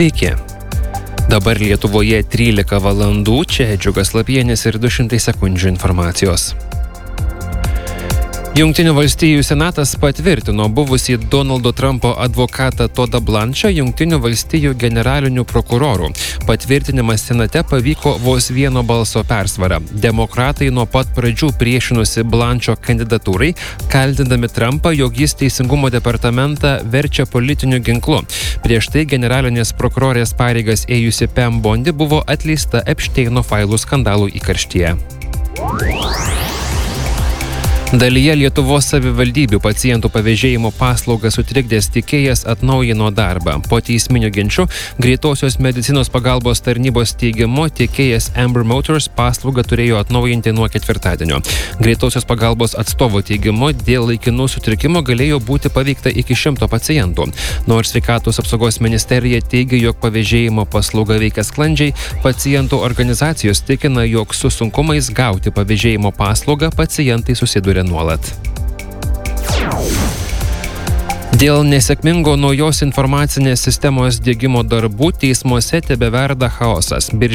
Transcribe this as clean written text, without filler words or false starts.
Sveiki. Dabar Lietuvoje 13 valandų, čia Džiugas Lapienis ir 200 sekundžių informacijos. Jungtinių valstijų senatas patvirtino buvusį Donaldo Trumpo advokatą Todą Blanchą Jungtinių valstijų generaliniu prokuroru. Patvirtinimas senate pavyko vos vieno balso persvara. Demokratai nuo pat pradžių priešinusi Blancho kandidatūrai, kaltindami Trumpą, jog jis Teisingumo departamentą verčia politiniu ginklu. Prieš tai generalinės prokurorės pareigas ėjusi Pam Bondi buvo atleista Epšteino failų skandalų įkarštyje. Dalyje Lietuvos savivaldybių pacientų pavėžėjimo paslaugą sutrikdęs tiekėjas atnaujino darbą. Po teisminių ginčų greitosios medicinos pagalbos tarnybos teigimu tiekėjas Amber Motors paslaugą turėjo atnaujinti nuo ketvirtadienio. Greitosios pagalbos atstovo teigimu dėl laikinų sutrikimų galėjo būti paveikta iki 100 pacientų. Nors sveikatos apsaugos ministerija teigia, jog pavėžėjimo paslauga veikia sklandžiai, pacientų organizacijos tikina, jog su sunkumais gauti pavėžėjimo paslaugą pacientai susiduria nuolat. Dėl nesėkmingo naujos informacinės sistemos diegimo darbų teismuose tebeverda chaosas.